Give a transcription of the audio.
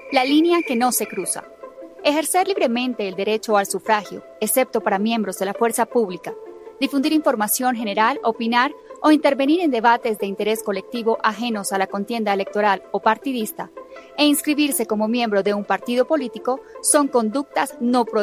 La línea que no se cruza. Ejercer libremente el derecho al sufragio, excepto para miembros de la fuerza pública. Difundir información general, opinar o intervenir en debates de interés colectivo ajenos a la contienda electoral o partidista, e inscribirse como miembro de un partido político son conductas no prohibidas.